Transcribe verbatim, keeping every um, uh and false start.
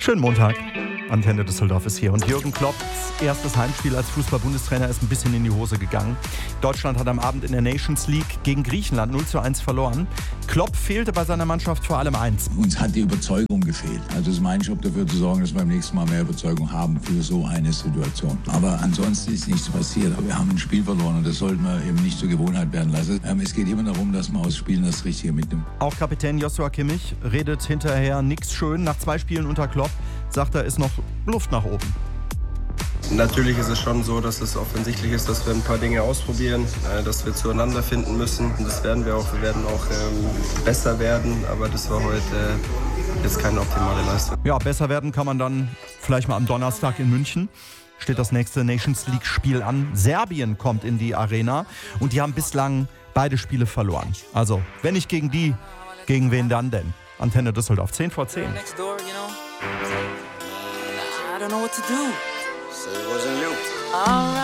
Schönen Montag. Antenne Düsseldorf ist hier und Jürgen Klopps erstes Heimspiel als Fußball-Bundestrainer ist ein bisschen in die Hose gegangen. Deutschland hat am Abend in der Nations League gegen Griechenland null zu eins verloren. Klopp fehlte bei seiner Mannschaft vor allem eins. Uns hat die Überzeugung gefehlt. Also es ist mein Job, dafür zu sorgen, dass wir beim nächsten Mal mehr Überzeugung haben für so eine Situation. Aber ansonsten ist nichts passiert. Aber wir haben ein Spiel verloren und das sollten wir eben nicht zur Gewohnheit werden lassen. Es geht immer darum, dass man aus Spielen das Richtige mitnimmt. Auch Kapitän Joshua Kimmich redet hinterher nichts schön. Nach zwei Spielen unter Klopp sagt er, ist noch Luft nach oben. Natürlich ist es schon so, dass es offensichtlich ist, dass wir ein paar Dinge ausprobieren, dass wir zueinander finden müssen. Und das werden wir auch. Wir werden auch ähm, besser werden, aber das war heute jetzt keine optimale Leistung. Ja, besser werden kann man dann vielleicht mal am Donnerstag in München. Steht das nächste Nations League-Spiel an. Serbien kommt in die Arena und die haben bislang beide Spiele verloren. Also, wenn nicht gegen die, gegen wen dann denn? Antenne Düsseldorf, zehn vor zehn. I don't know what to do. So it wasn't you. All right.